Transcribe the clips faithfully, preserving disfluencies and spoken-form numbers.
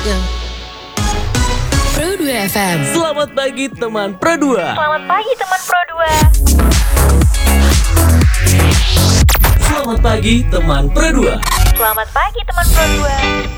selanjutnya. Pro dua F M. Selamat pagi teman Pro dua. Selamat pagi teman Pro dua. Selamat pagi teman Pro dua. Selamat pagi teman Pro dua.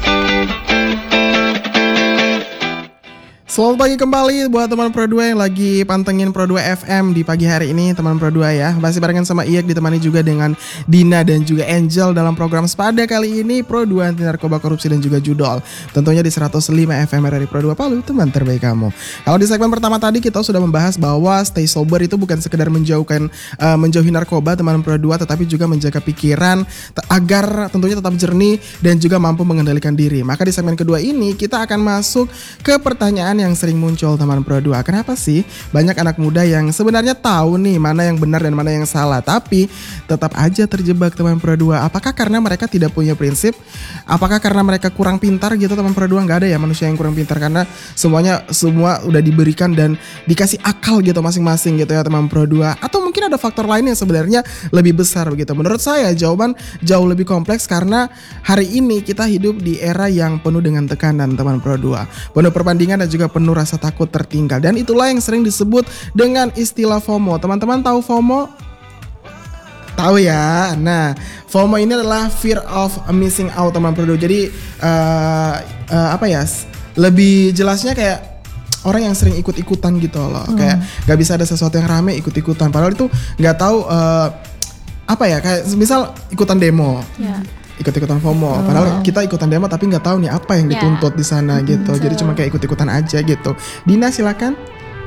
Selamat pagi kembali buat teman Pro dua yang lagi pantengin Pro dua F M di pagi hari ini, teman Pro dua ya. Masih barengan sama Iyek, ditemani juga dengan Dina dan juga Angel dalam program Sepada kali ini, Pro dua Anti Narkoba Korupsi dan juga Judol. Tentunya di seratus lima F M R R I Pro dua Palu, teman terbaik kamu. Kalau di segmen pertama tadi kita sudah membahas bahwa stay sober itu bukan sekedar menjauhkan uh, menjauhi narkoba teman Pro dua, tetapi juga menjaga pikiran t- agar tentunya tetap jernih dan juga mampu mengendalikan diri. Maka di segmen kedua ini kita akan masuk ke pertanyaan yang yang sering muncul teman Pro dua. Kenapa sih banyak anak muda yang sebenarnya tahu nih mana yang benar dan mana yang salah, tapi tetap aja terjebak teman Pro dua? Apakah karena mereka tidak punya prinsip? Apakah karena mereka kurang pintar gitu teman Pro dua? Nggak ada ya manusia yang kurang pintar, karena semuanya semua udah diberikan dan dikasih akal gitu masing-masing gitu ya teman Pro dua. Atau mungkin ada faktor lain yang sebenarnya lebih besar begitu. Menurut saya jawaban jauh lebih kompleks, karena hari ini kita hidup di era yang penuh dengan tekanan teman Pro dua, penuh perbandingan dan juga penuh rasa takut tertinggal, dan itulah yang sering disebut dengan istilah FOMO. Teman-teman tahu FOMO? Tahu ya. Nah, FOMO ini adalah fear of missing out teman Pro dua. Jadi uh, uh, apa ya? Lebih jelasnya kayak orang yang sering ikut-ikutan gitu loh. Hmm. Kayak gak bisa ada sesuatu yang rame ikut-ikutan. Padahal itu gak tahu uh, apa ya? Kayak misal ikutan demo. Yeah. Ikut-ikutan FOMO, oh. Padahal kita ikutan demo tapi nggak tahu nih apa yang dituntut yeah. di sana gitu. Mm-hmm. Jadi cuma kayak ikut-ikutan aja gitu. Dina silakan.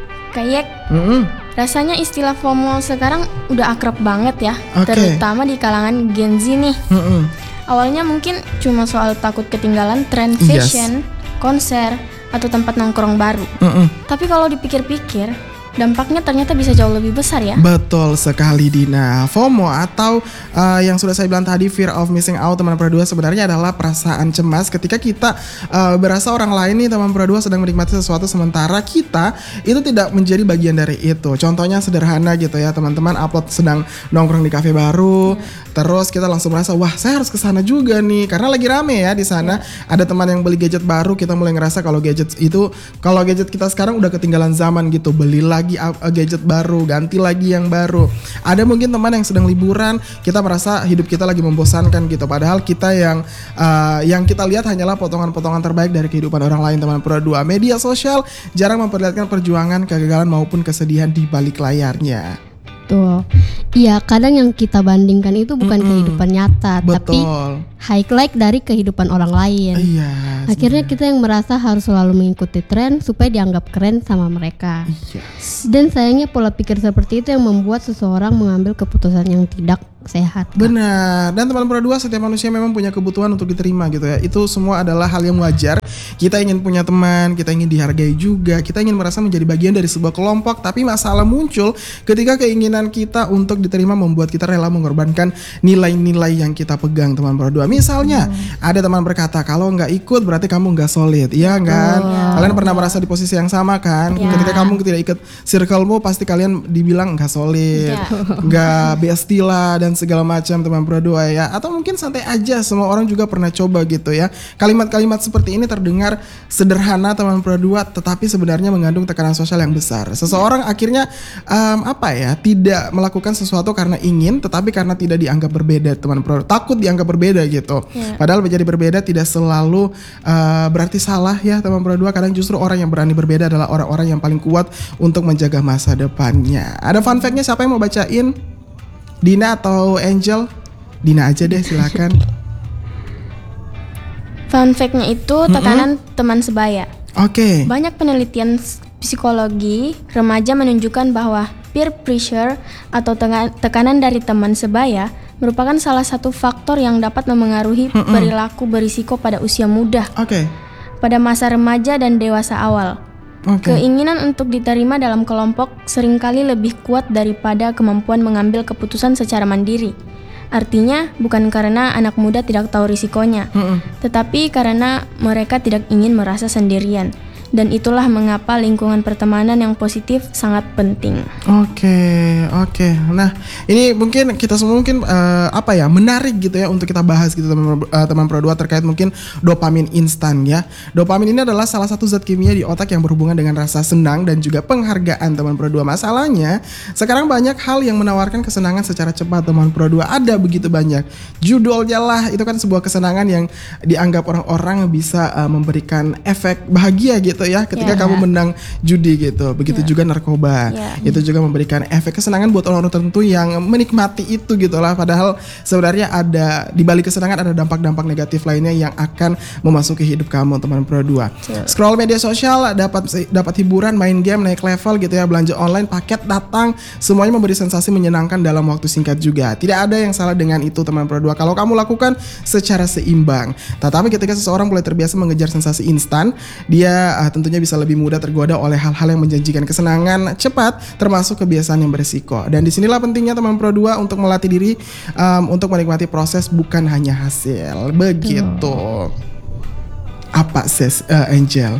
Kayak mm-hmm. rasanya istilah FOMO sekarang udah akrab banget ya, okay. terutama di kalangan Gen Z nih. Mm-hmm. Awalnya mungkin cuma soal takut ketinggalan tren fashion, yes. konser, atau tempat nongkrong baru. Mm-hmm. Tapi kalau dipikir-pikir, dampaknya ternyata bisa jauh lebih besar ya. Betul sekali Dina. FOMO atau uh, yang sudah saya bilang tadi, fear of missing out teman Pro dua, sebenarnya adalah perasaan cemas ketika kita uh, berasa orang lain nih teman Pro dua sedang menikmati sesuatu sementara kita itu tidak menjadi bagian dari itu. Contohnya sederhana gitu ya, teman-teman upload sedang nongkrong di kafe baru, yeah. terus kita langsung merasa wah saya harus kesana juga nih karena lagi rame ya di sana. Yeah. Ada teman yang beli gadget baru, kita mulai ngerasa kalau gadget itu kalau gadget kita sekarang udah ketinggalan zaman gitu. Belilah lagi gadget baru, ganti lagi yang baru. Ada mungkin teman yang sedang liburan, kita merasa hidup kita lagi membosankan gitu. Padahal kita yang uh, yang kita lihat hanyalah potongan-potongan terbaik dari kehidupan orang lain teman Pro dua. Media sosial jarang memperlihatkan perjuangan, kegagalan maupun kesedihan di balik layarnya. Betul. Iya, kadang yang kita bandingkan itu bukan mm-hmm. kehidupan nyata, betul. tapi highlight dari kehidupan orang lain. Iya. Akhirnya sebenernya kita yang merasa harus selalu mengikuti tren supaya dianggap keren sama mereka. Yes. Dan sayangnya pola pikir seperti itu yang membuat seseorang mengambil keputusan yang tidak sehat. Benar. Dan teman Pro dua, setiap manusia memang punya kebutuhan untuk diterima gitu ya. Itu semua adalah hal yang wajar. Kita ingin punya teman, kita ingin dihargai juga, kita ingin merasa menjadi bagian dari sebuah kelompok. Tapi masalah muncul ketika keinginan kita untuk diterima membuat kita rela mengorbankan nilai-nilai yang kita pegang teman Pro dua. Misalnya hmm. ada teman berkata kalau nggak ikut berarti kamu nggak solid, iya kan? Oh, kalian pernah merasa di posisi yang sama kan? Ya. Ketika kamu tidak ikut circle-mu pasti kalian dibilang nggak solid, nggak ya. bestie lah dan segala macam teman Pro dua ya. Atau mungkin santai aja, semua orang juga pernah coba gitu ya. Kalimat-kalimat seperti ini terdengar sederhana teman Pro dua, tetapi sebenarnya mengandung tekanan sosial yang besar. Seseorang ya. akhirnya um, apa ya tidak melakukan sesuatu karena ingin, tetapi karena tidak dianggap berbeda teman Pro, takut dianggap berbeda gitu. Ya. Padahal menjadi berbeda tidak selalu uh, berarti salah ya teman Pro dua. Kadang justru orang yang berani berbeda adalah orang-orang yang paling kuat untuk menjaga masa depannya. Ada fun fact-nya, siapa yang mau bacain? Dina atau Angel? Dina aja deh, silakan. Fun fact-nya itu tekanan mm-hmm. teman sebaya. Oke. Okay. Banyak penelitian psikologi remaja menunjukkan bahwa peer pressure atau tekanan dari teman sebaya merupakan salah satu faktor yang dapat memengaruhi mm-hmm. perilaku berisiko pada usia muda. Oke. Okay. Pada masa remaja dan dewasa awal. Okay. Keinginan untuk diterima dalam kelompok seringkali lebih kuat daripada kemampuan mengambil keputusan secara mandiri. Artinya bukan karena anak muda tidak tahu risikonya, mm-mm. tetapi karena mereka tidak ingin merasa sendirian. Dan itulah mengapa lingkungan pertemanan yang positif sangat penting. Oke, oke. Nah, ini mungkin kita semua mungkin uh, apa ya, menarik gitu ya untuk kita bahas gitu teman uh, teman Pro dua terkait mungkin dopamin instan ya. Dopamin ini adalah salah satu zat kimia di otak yang berhubungan dengan rasa senang dan juga penghargaan teman Pro dua. Masalahnya, sekarang banyak hal yang menawarkan kesenangan secara cepat teman Pro dua. Ada begitu banyak. Judulnya lah itu kan sebuah kesenangan yang dianggap orang-orang bisa uh, memberikan efek bahagia gitu ya ketika Yeah. kamu menang judi gitu. Begitu Yeah. juga narkoba. Yeah. Itu juga memberikan efek kesenangan buat orang-orang tertentu yang menikmati itu gitu lah. Padahal sebenarnya ada di balik kesenangan ada dampak-dampak negatif lainnya yang akan memasuki hidup kamu teman Pro dua. Yeah. Scroll media sosial dapat dapat hiburan, main game, naik level gitu ya, belanja online, paket datang, semuanya memberi sensasi menyenangkan dalam waktu singkat juga. Tidak ada yang salah dengan itu teman Pro dua kalau kamu lakukan secara seimbang. Tetapi ketika seseorang mulai terbiasa mengejar sensasi instan, dia uh, tentunya bisa lebih mudah tergoda oleh hal-hal yang menjanjikan kesenangan cepat, termasuk kebiasaan yang berisiko. Dan disinilah pentingnya teman Pro dua untuk melatih diri um, untuk menikmati proses bukan hanya hasil. Begitu. Apa ses uh, Angel?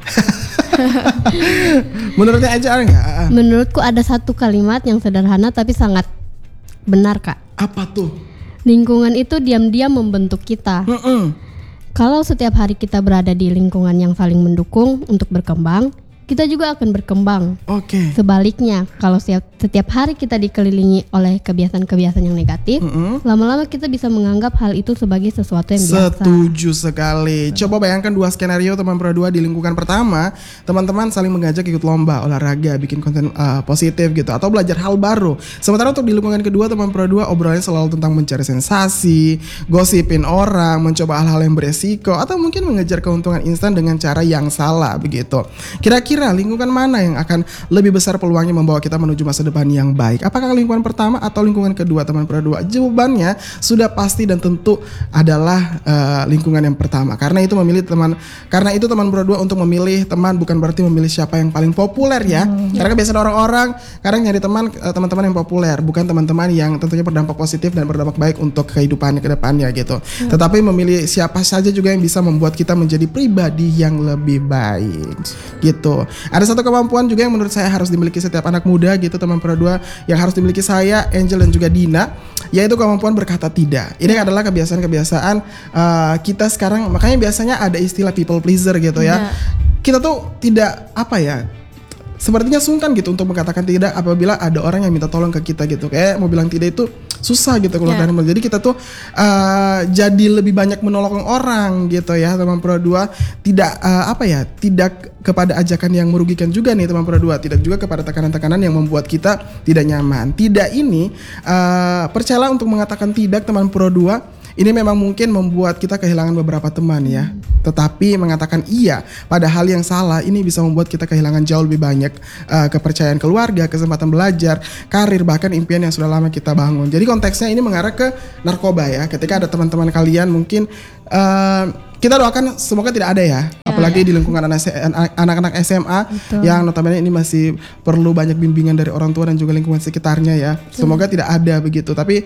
Menurutnya Angel ada nggak? Menurutku ada satu kalimat yang sederhana tapi sangat benar, Kak. Apa tuh? Lingkungan itu diam-diam membentuk kita. Mm-mm. Kalau setiap hari kita berada di lingkungan yang saling mendukung untuk berkembang, kita juga akan berkembang. Oke. Sebaliknya, kalau setiap, setiap hari kita dikelilingi oleh kebiasaan-kebiasaan yang negatif, Mm-mm. lama-lama kita bisa menganggap hal itu sebagai sesuatu yang biasa. Setuju sekali. Coba bayangkan dua skenario teman Pro dua di lingkungan pertama, teman-teman saling mengajak ikut lomba, olahraga, bikin konten uh, positif gitu, atau belajar hal baru. Sementara untuk di lingkungan kedua teman Pro dua obrolannya selalu tentang mencari sensasi, gosipin orang, mencoba hal-hal yang beresiko, atau mungkin mengejar keuntungan instan dengan cara yang salah begitu. Kira-kira lingkungan mana yang akan lebih besar peluangnya membawa kita menuju masa depan yang baik? Apakah lingkungan pertama atau lingkungan kedua teman Pro dua? Jawabannya sudah pasti dan tentu adalah uh, lingkungan yang pertama. Karena itu memilih teman karena itu teman Pro dua untuk memilih teman bukan berarti memilih siapa yang paling populer ya. Hmm. Karena kebiasaan orang-orang kadang nyari teman uh, teman-teman yang populer, bukan teman-teman yang tentunya berdampak positif dan berdampak baik untuk kehidupannya ke depannya gitu. Hmm. Tetapi memilih siapa saja juga yang bisa membuat kita menjadi pribadi yang lebih baik gitu. Ada satu kemampuan juga yang menurut saya harus dimiliki setiap anak muda gitu teman Pro dua, yang harus dimiliki saya, Angel dan juga Dina, yaitu kemampuan berkata tidak. Ini adalah kebiasaan-kebiasaan uh, kita sekarang, makanya biasanya ada istilah people pleaser gitu ya. Kita tuh tidak apa ya, sepertinya sungkan gitu untuk mengatakan tidak apabila ada orang yang minta tolong ke kita gitu. Kayak mau bilang tidak itu susah gitu keluar yeah. dari mulut. Jadi kita tuh uh, jadi lebih banyak menolong orang gitu ya teman Pro dua. Tidak uh, apa ya, tidak kepada ajakan yang merugikan juga nih teman Pro dua. Tidak juga kepada tekanan-tekanan yang membuat kita tidak nyaman. Tidak ini uh, percayalah untuk mengatakan tidak teman Pro dua. Ini memang mungkin membuat kita kehilangan beberapa teman ya. Tetapi mengatakan iya pada hal yang salah ini bisa membuat kita kehilangan jauh lebih banyak uh, kepercayaan keluarga, kesempatan belajar, karir, bahkan impian yang sudah lama kita bangun. Jadi konteksnya ini mengarah ke narkoba ya. Ketika ada teman-teman kalian mungkin uh, kita doakan semoga tidak ada ya, ya apalagi ya. Di lingkungan anak-anak S M A. Betul. Yang notabene ini masih perlu banyak bimbingan dari orang tua dan juga lingkungan sekitarnya ya. Betul. Semoga tidak ada begitu. Tapi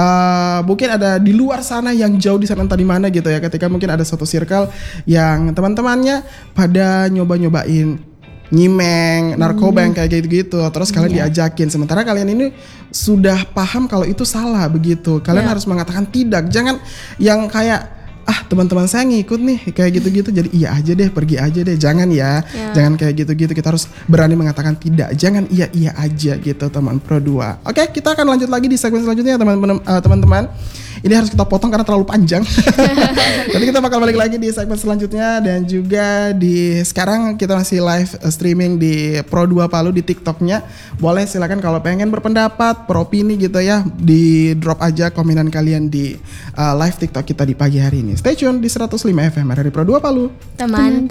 uh, mungkin ada di luar sana yang jauh di sana entah di mana gitu ya. Ketika mungkin ada satu circle yang teman-temannya pada nyoba-nyobain nyimeng, narkoba hmm. yang kayak gitu-gitu, terus kalian yeah. diajakin. Sementara kalian ini sudah paham kalau itu salah begitu. Kalian yeah. harus mengatakan tidak. Jangan yang kayak ah teman-teman saya ngikut nih kayak gitu-gitu jadi iya aja deh, pergi aja deh. Jangan ya, yeah. jangan kayak gitu-gitu. Kita harus berani mengatakan tidak. Jangan iya-iya aja gitu teman Pro dua. Oke, kita akan lanjut lagi di segmen selanjutnya teman-teman. Uh, teman-teman. Ini harus kita potong karena terlalu panjang. Nanti kita bakal balik lagi di segmen selanjutnya. Dan juga di sekarang kita masih live streaming di Pro dua Palu di TikToknya. Boleh silakan kalau pengen berpendapat, beropini gitu ya, di drop aja komenan kalian di uh, live TikTok kita di pagi hari ini. Stay tune di seratus lima F M dari Pro dua Palu. Teman